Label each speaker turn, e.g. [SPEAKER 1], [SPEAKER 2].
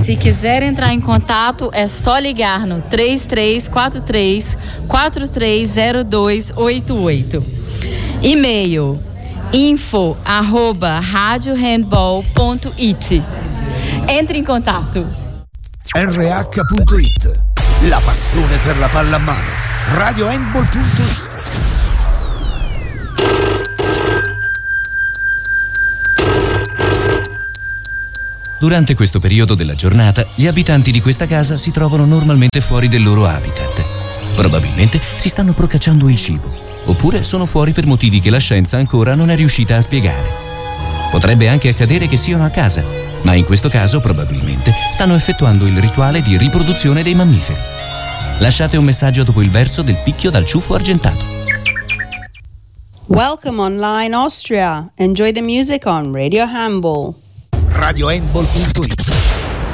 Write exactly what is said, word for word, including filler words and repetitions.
[SPEAKER 1] se quiser entrar em contato, é só ligar no três três quatro três quatro três zero dois oito oito. E-mail info arroba radiohandball ponto it. Entre in contatto.
[SPEAKER 2] R H punto it. La passione per la pallamano. radiohandball punto it.
[SPEAKER 3] Durante questo periodo della giornata, gli abitanti di questa casa si trovano normalmente fuori del loro habitat. Probabilmente si stanno procacciando il cibo, oppure sono fuori per motivi che la scienza ancora non è riuscita a spiegare. Potrebbe anche accadere che siano a casa, ma in questo caso probabilmente stanno effettuando il rituale di riproduzione dei mammiferi. Lasciate un messaggio dopo il verso del picchio dal ciuffo argentato.
[SPEAKER 4] Welcome online Austria. Enjoy the music on Radio Handball.
[SPEAKER 2] radiohandball punto it.